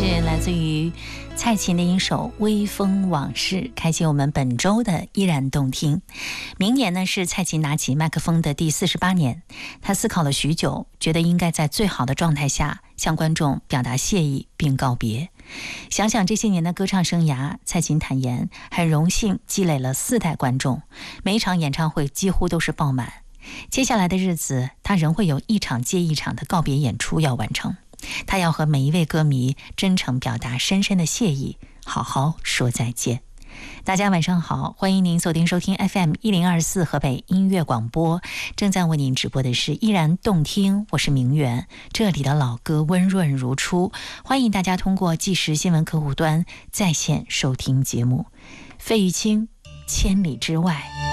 是来自于蔡琴的一首《微风往事》，开启我们本周的依然动听。明年呢是蔡琴拿起麦克风的第48年，她思考了许久，觉得应该在最好的状态下向观众表达谢意并告别。想想这些年的歌唱生涯，蔡琴坦言很荣幸积累了4代观众，每一场演唱会几乎都是爆满。接下来的日子，她仍会有一场接一场的告别演出要完成。他要和每一位歌迷真诚表达深深的谢意，好好说再见。大家晚上好，欢迎您锁定收听 FM1024 河北音乐广播，正在为您直播的是依然动听，我是明媛，这里的老歌温润如初，欢迎大家通过即时新闻客户端在线收听节目。费玉清，千里之外。